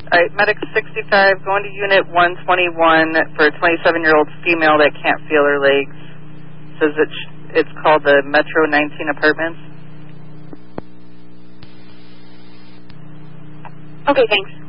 All right, medic 65, going to unit 121 for a 27-year-old female that can't feel her legs. Says it's called the Metro 19 Apartments. Okay, thanks.